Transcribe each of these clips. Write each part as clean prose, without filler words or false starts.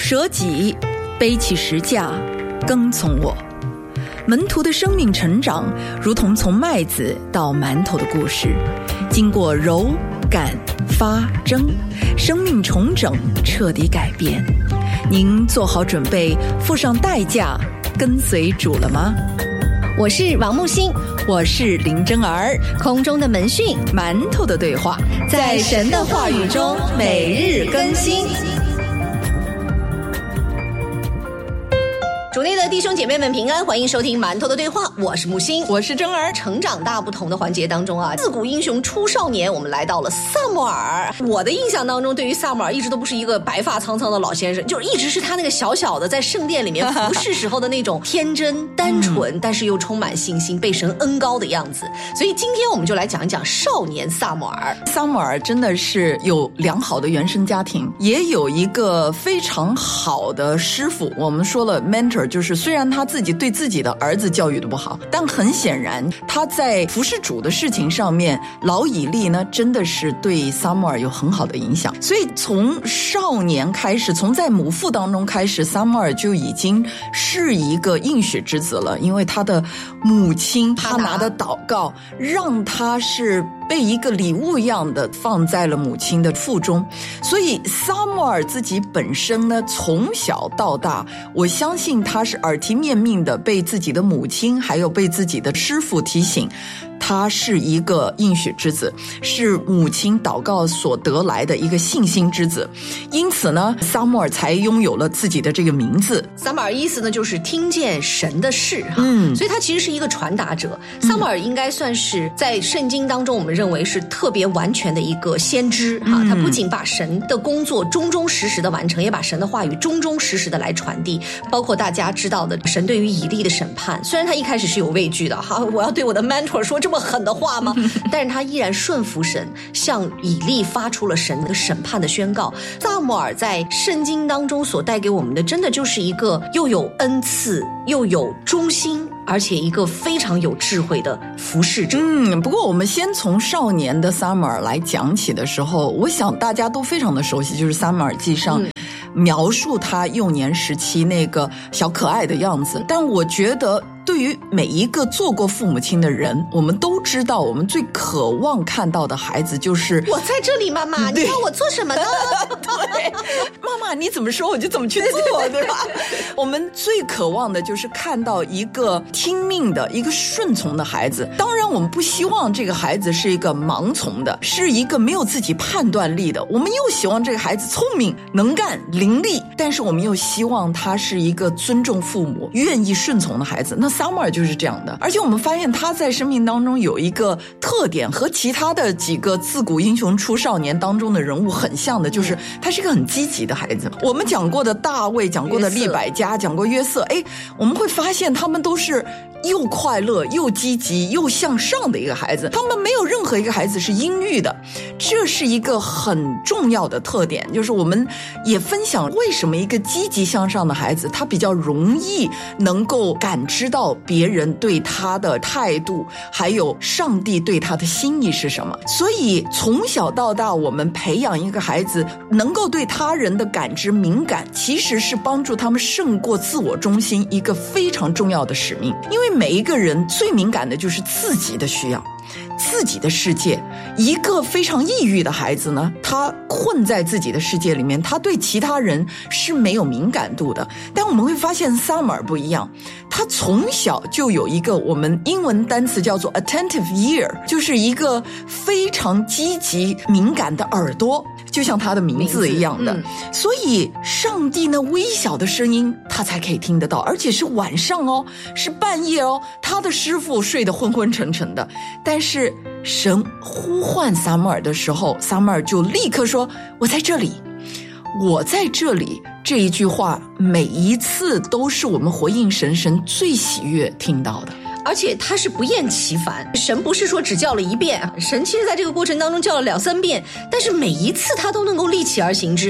舍己，背起十架，跟从我。门徒的生命成长，如同从麦子到馒头的故事，经过揉、擀、发、蒸，生命重整，彻底改变。您做好准备，付上代价，跟随主了吗？ 我是王木星， 我是林真儿。 空中的门讯， 馒头的对话， 在神的话语中每日更新。主内的弟兄姐妹们平安，欢迎收听馒头的对话，我是木星， 我是真儿。 成长大不同的环节当中啊，自古英雄出少年，我们来到了撒母耳。我的印象当中，对于撒母耳一直都不是一个白发苍苍的老先生，就是一直是他那个小小的在圣殿里面服侍时候的那种天真单纯，但是又充满信心，被神恩膏的样子。所以今天我们就来讲一讲少年撒母耳。 撒母耳真的是有良好的原生家庭，也有一个非常好的师傅。我们说了 mentor，就是虽然他自己对自己的儿子教育的不好，但很显然他在服侍主的事情上面，老以利呢真的是对撒母耳有很好的影响。所以从少年开始，从在母腹当中开始，撒母耳就已经是一个应许之子了，因为他的母亲他拿的祷告让他是被一个礼物一样的放在了母亲的腹中。所以撒母耳自己本身呢，从小到大，我相信他是耳提面命的被自己的母亲还有被自己的师父提醒，他是一个应许之子，是母亲祷告所得来的一个信心之子。因此呢，撒母耳才拥有了自己的这个名字。 撒母耳意思呢，就是听见神的事哈，所以他其实是一个传达者。撒母耳应该算是在圣经当中，我们认为是特别完全的一个先知哈。他不仅把神的工作忠忠实实的完成，也把神的话语忠忠实实的来传递。包括大家知道的神对于以利的审判，虽然他一开始是有畏惧的哈，我要对我的 mentor 说这么狠的话吗？但是他依然顺服神，向以利发出了神的审判的宣告。撒母耳在圣经当中所带给我们的，真的就是一个又有恩赐又有忠心，而且一个非常有智慧的服侍者。 不过我们先从少年的撒母耳来讲起的时候，我想大家都非常的熟悉，就是撒母耳记上描述他幼年时期那个小可爱的样子。但我觉得对于每一个做过父母亲的人，我们都知道我们最渴望看到的孩子就是我在这里，妈妈，你要我做什么呢？ 对，妈妈你怎么说我就怎么去做，对吧？我们最渴望的就是看到一个听命的一个顺从的孩子。当然我们不希望这个孩子是一个盲从的，是一个没有自己判断力的。我们又希望这个孩子聪明能干伶俐，但是我们又希望他是一个尊重父母愿意顺从的孩子。那撒母耳就是这样的。而且我们发现他在生命当中有一个特点，和其他的几个自古英雄出少年当中的人物很像的，就是他是一个很积极的孩子。我们讲过的大卫，讲过的利百加，讲过约瑟，我们会发现他们都是又快乐又积极又向上的一个孩子，他们没有任何一个孩子是阴郁的。这是一个很重要的特点，就是我们也分享为什么一个积极向上的孩子他比较容易能够感知到别人对他的态度，还有上帝对他的心意是什么。所以从小到大我们培养一个孩子能够对他人的感知敏感，其实是帮助他们胜过自我中心一个非常重要的使命。因为每一个人最敏感的就是自己的需要，自己的世界。一个非常抑郁的孩子呢，他困在自己的世界里面，他对其他人是没有敏感度的。但我们会发现撒母耳不一样，他从小就有一个我们英文单词叫做 attentive ear， 就是一个非常积极敏感的耳朵，就像他的名字一样的。所以上帝那微小的声音他才可以听得到，而且是晚上哦，是半夜哦，他的师父睡得昏昏沉沉的，但是神呼唤撒母耳的时候，撒母耳就立刻说我在这里，我在这里。这一句话每一次都是我们回应神最喜悦听到的。 而且他是不厌其烦，神不是说只叫了一遍，神其实在这个过程当中叫了2-3遍，但是每一次他都能够立起而行之。听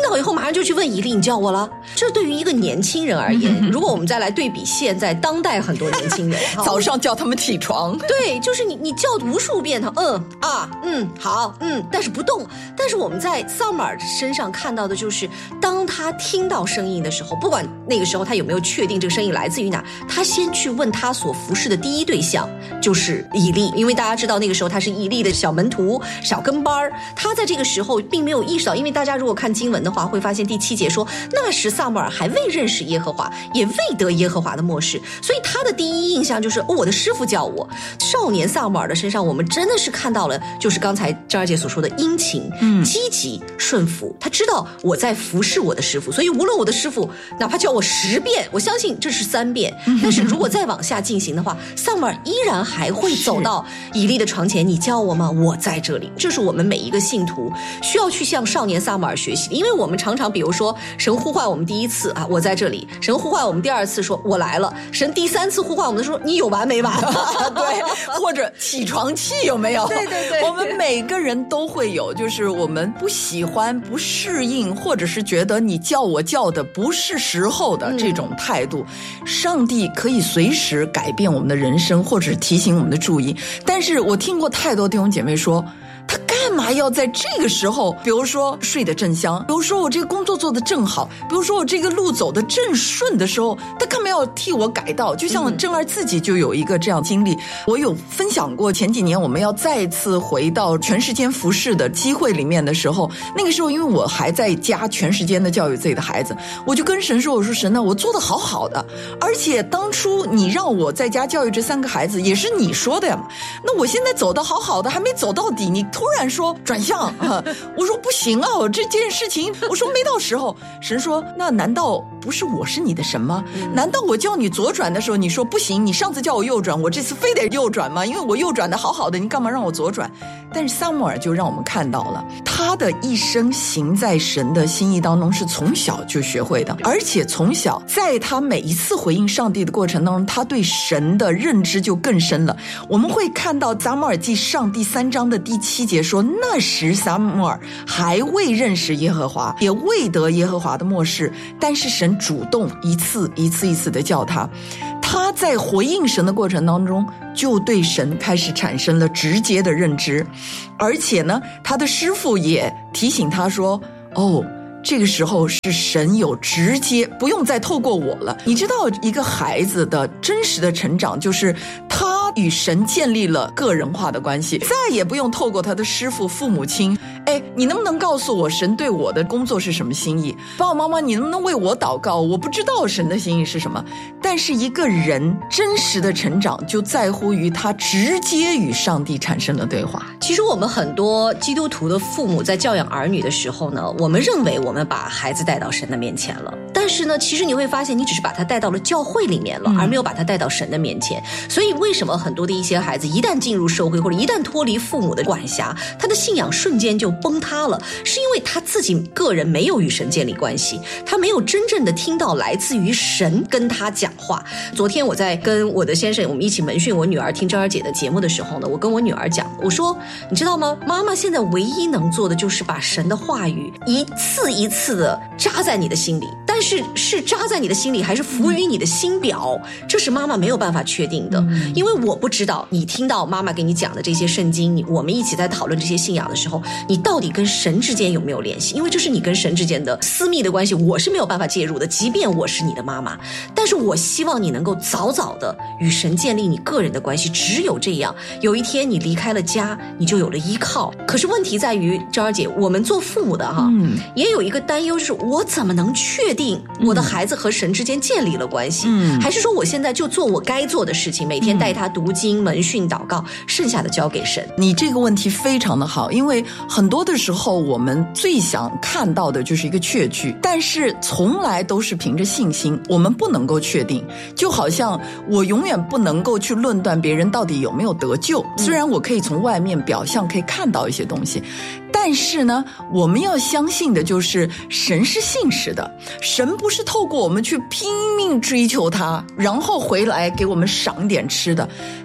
到以后马上就去问以利，你叫我了。这对于一个年轻人而言，如果我们再来对比现在当代很多年轻人早上叫他们起床， 对，就是你叫无数遍他好但是不动。但是我们在 Summer 身上看到的就是当他听到声音的时候，不管那个时候他有没有确定这个声音来自于哪，他先去问他所服侍的第一对象就是以利，因为大家知道那个时候他是以利的小门徒小跟班，他在这个时候并没有意识到，因为大家如果看经文的话会发现第7节说那时撒母耳还未认识耶和华，也未得耶和华的默示，所以他的第一印象就是我的师父叫我。少年撒母耳的身上我们真的是看到了就是刚才张二姐所说的殷勤积极顺服，他知道我在服侍我的师父，所以无论我的师父哪怕叫我10遍，我相信这是3遍，但是如果再往下进行的话，撒母耳依然还会走到以利的床前，你叫我吗？我在这里。这是我们每一个信徒需要去向少年撒母耳学习的，因为我们常常比如说神呼唤我们第1次我在这里，神呼唤我们第2次说我来了，神第3次呼唤我们说你有完没完对，或者起床气有没有？ 对对对， 我们每个人都会有，就是我们不喜欢不适应，或者是觉得你叫我叫的不是时候的这种态度，上帝可以随时改变我们的人生，或者是提醒我们的注意。但是我听过太多弟兄姐妹说，他干嘛要在这个时候，比如说睡得正香，比如说我这个工作做得正好，比如说我这个路走得正顺的时候，他干嘛要替我改道？就像正儿自己就有一个这样经历，我有分享过前几年我们要再次回到全时间服侍的机会里面的时候，那个时候因为我还在家全时间的教育自己的孩子，我就跟神说，我说神呢，我做得好好的，而且当初你让我在家教育这3个孩子也是你说的呀，那我现在走得好好的还没走到底，你突然说转向我说不行啊，这件事情我说没到时候。神说那难道不是我是你的神吗？难道我叫你左转的时候你说不行，你上次叫我右转，我这次非得右转吗？因为我右转的好好的，你干嘛让我左转？但是撒母耳就让我们看到了他的一生行在神的心意当中是从小就学会的，而且从小在他每一次回应上帝的过程当中，他对神的认知就更深了。我们会看到撒母耳记上第3章的第7节说，那时撒母耳还未认识耶和华，也未得耶和华的默示，但是神主动一次一次的叫他，他在回应神的过程当中就对神开始产生了直接的认知，而且呢他的师父也提醒他说这个时候是神有直接，不用再透过我了。你知道一个孩子的真实的成长就是他与神建立了个人化的关系，再也不用透过他的师父父母亲，你能不能告诉我神对我的工作是什么心意？爸爸妈妈你能不能为我祷告？我不知道神的心意是什么。但是一个人真实的成长就在乎于他直接与上帝产生了对话。 其实我们很多基督徒的父母在教养儿女的时候呢，我们认为我们把孩子带到神的面前了，但是呢其实你会发现你只是把他带到了教会里面了，而没有把他带到神的面前。所以为什么很多的一些孩子一旦进入社会，或者一旦脱离父母的管辖，他的信仰瞬间就崩塌了，是因为他自己个人没有与神建立关系，他没有真正的听到来自于神跟他讲话。昨天我在跟我的先生我们一起门训我女儿听张儿姐的节目的时候呢，我跟我女儿讲，我说你知道吗，妈妈现在唯一能做的就是把神的话语一次一次的扎在你的心里，但是是扎在你的心里还是浮于你的心表，这是妈妈没有办法确定的。因为我不知道你听到妈妈给你讲的这些圣经，我们一起在讨论这些信仰的时候，你到底跟神之间有没有联系？因为这是你跟神之间的私密的关系，我是没有办法介入的，即便我是你的妈妈。但是我希望你能够早早的与神建立你个人的关系，只有这样，有一天你离开了家，你就有了依靠。可是问题在于，张儿姐，我们做父母的也有一个担忧，就是我怎么能确定我的孩子和神之间建立了关系？还是说我现在就做我该做的事情，每天带他读经、门训、祷告，剩下的交给神？ 你这个问题非常的好，因为很多的时候我们最想看到的就是一个确据，但是从来都是凭着信心，我们不能够确定。就好像我永远不能够去论断别人到底有没有得救，虽然我可以从外面表象可以看到一些东西，但是呢我们要相信的就是神是信实的，神不是透过我们去拼命追求他然后回来给我们赏点吃的，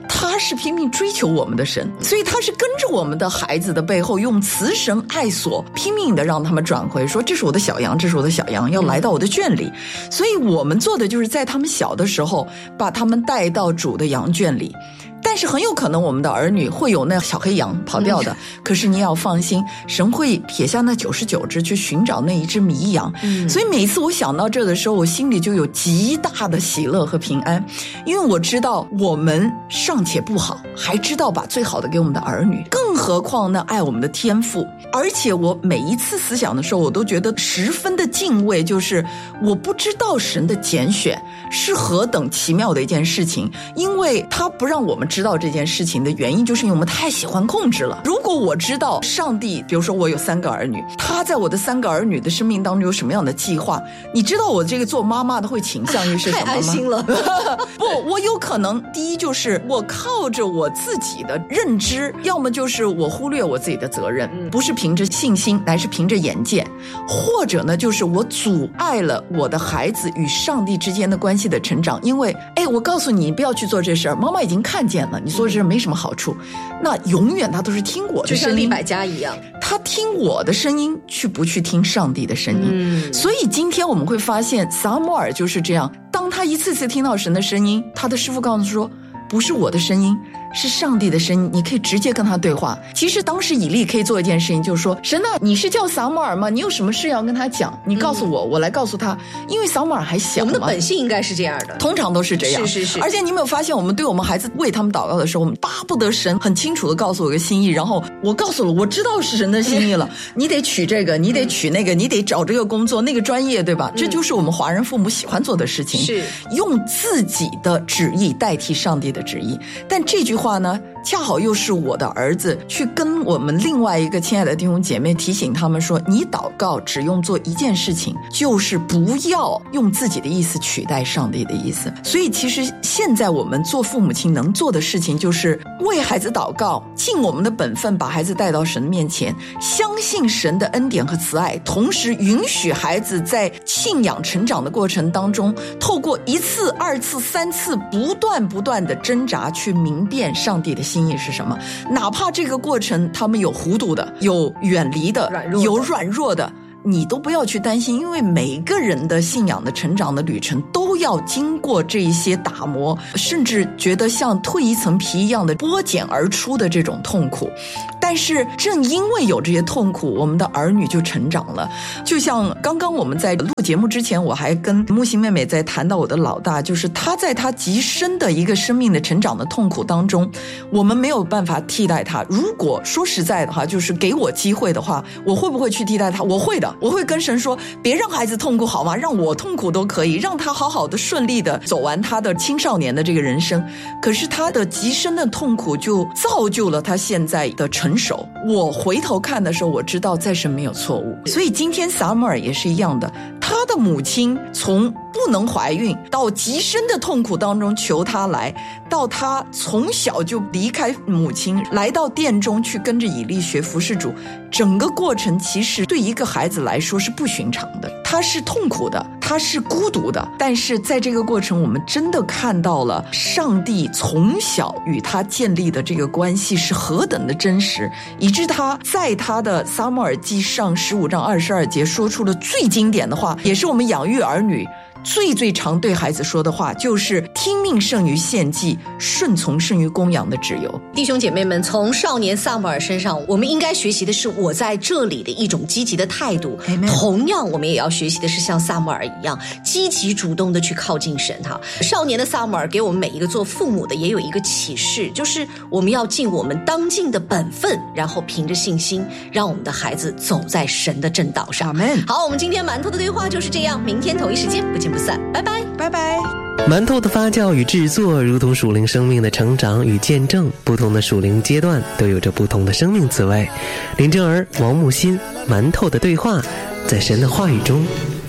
他是拼命追求我们的神，所以他是跟着我们的孩子的背后，用慈神爱所拼命的让他们转回，说这是我的小羊，这是我的小羊，要来到我的圈里。所以我们做的就是在他们小的时候把他们带到主的羊圈里。但是很有可能我们的儿女会有那小黑羊跑掉的，可是你也要放心，神会撇下那99只去寻找那一只迷羊。所以每次我想到这的时候，我心里就有极大的喜乐和平安，因为我知道我们尚且不好，还知道把最好的给我们的儿女，更何况那爱我们的天父。而且我每一次思想的时候，我都觉得十分的敬畏，就是我不知道神的拣选是何等奇妙的一件事情，因为他不让我们知道这件事情的原因，就是因为我们太喜欢控制了。如果我知道上帝，比如说我有3个儿女，他在我的3个儿女的生命当中有什么样的计划，你知道我这个做妈妈的会倾向于是什么吗？ 太安心了。 不，我有可能第一就是我靠着我自己的认知，要么就是我忽略我自己的责任，不是凭着信心，乃是凭着眼见，或者呢就是我阻碍了我的孩子与上帝之间的关系的成长。因为我告诉你不要去做这事儿，妈妈已经看见了，你做这事没什么好处，那永远他都是听我的声音， 就像利百加一样， 他听我的声音，不去听上帝的声音。所以今天我们会发现撒母耳就是这样，当他一次次听到神的声音，他的师父告诉他说，不是我的声音，是上帝的声音，你可以直接跟他对话。其实当时以利可以做一件事情，就是说，神啊，你是叫撒母耳吗？你有什么事要跟他讲，你告诉我，我来告诉他。因为撒母耳还小嘛， 我们的本性应该是这样的， 通常都是这样。 是。 而且你有没有发现，我们对我们孩子为他们祷告的时候，我们巴不得神很清楚的告诉我一个心意，然后我告诉了，我知道是神的心意了，你得取这个，你得取那个，你得找这个工作那个专业，对吧？这就是我们华人父母喜欢做的事情， 是用自己的旨意代替上帝的旨意。但这句话呢，恰好又是我的儿子去跟我们另外一个亲爱的弟兄姐妹提醒他们说，你祷告只用做一件事情，就是不要用自己的意思取代上帝的意思。所以其实现在我们做父母亲能做的事情，就是为孩子祷告，尽我们的本分把孩子带到神面前，相信神的恩典和慈爱，同时允许孩子在信仰成长的过程当中，透过1次、2次、3次不断的挣扎，去明辨上帝的心意是什么。哪怕这个过程他们有糊涂的，有远离的，有软弱的，你都不要去担心，因为每一个人的信仰的成长的旅程都要经过这一些打磨，甚至觉得像蜕一层皮一样的剥茧而出的这种痛苦。但是正因为有这些痛苦，我们的儿女就成长了。就像刚刚我们在录节目之前，我还跟木星妹妹在谈到我的老大，就是他在他极深的一个生命的成长的痛苦当中，我们没有办法替代他。如果说实在的话，就是给我机会的话，我会不会去替代他？我会的，我会跟神说，别让孩子痛苦好吗？让我痛苦都可以，让他好好的顺利的走完他的青少年的这个人生。可是他的极深的痛苦就造就了他现在的成熟。我回头看的时候，我知道在神没有错误。所以今天撒母耳也是一样的，他的母亲从不能怀孕到极深的痛苦当中求他来，到他从小就离开母亲来到殿中去跟着以利学服侍主，整个过程其实对一个孩子来说是不寻常的，他是痛苦的，他是孤独的。但是在这个过程，我们真的看到了上帝从小与他建立的这个关系是何等的真实，以致他在他的撒母耳记上15章22节说出了最经典的话，也是我们养育儿女最常对孩子说的话，就是听命胜于献祭，顺从胜于供养的旨由。 弟兄姐妹们，从少年撒母耳身上，我们应该学习的是我在这里的一种积极的态度。同样我们也要学习的是像撒母耳一样积极主动的去靠近神。少年的撒母耳给我们每一个做父母的也有一个启示，就是我们要尽我们当尽的本分，然后凭着信心让我们的孩子走在神的正道上。好，我们今天馒头的对话就是这样，明天同一时间不见不散，拜拜拜拜。 馒头的发酵与制作如同属灵生命的成长与见证，不同的属灵阶段都有着不同的生命滋味。林正儿、王木心，馒头的对话，在神的话语中